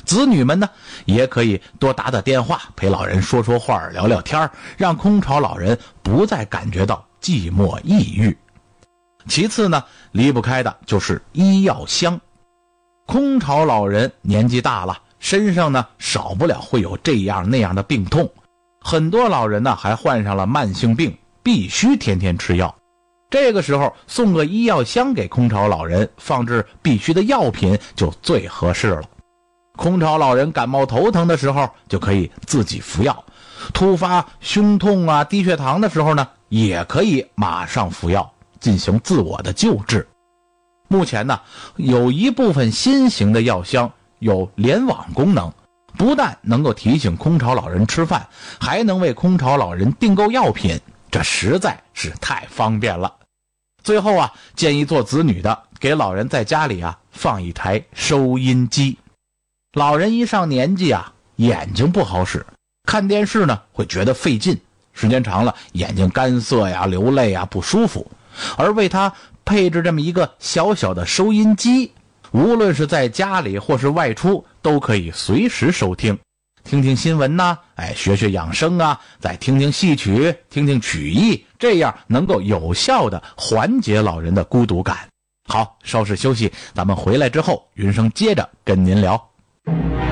子女们呢，也可以多打打电话，陪老人说说话，聊聊天，让空巢老人不再感觉到寂寞抑郁。其次呢，离不开的就是医药箱。空巢老人年纪大了，身上呢少不了会有这样那样的病痛，很多老人呢还患上了慢性病，必须天天吃药。这个时候送个医药箱给空巢老人，放置必须的药品就最合适了。空巢老人感冒头疼的时候就可以自己服药，突发胸痛啊、低血糖的时候呢，也可以马上服药进行自我的救治。目前呢，有一部分新型的药箱有联网功能，不但能够提醒空巢老人吃饭，还能为空巢老人订购药品，这实在是太方便了。最后啊，建议做子女的给老人在家里啊放一台收音机。老人一上年纪啊，眼睛不好使，看电视呢会觉得费劲，时间长了眼睛干涩呀、流泪呀、不舒服。而为他配置这么一个小小的收音机，无论是在家里或是外出，都可以随时收听，听听新闻呐，学学养生啊，再听听戏曲，听听曲艺，这样能够有效的缓解老人的孤独感。好，稍事休息，咱们回来之后，云生接着跟您聊。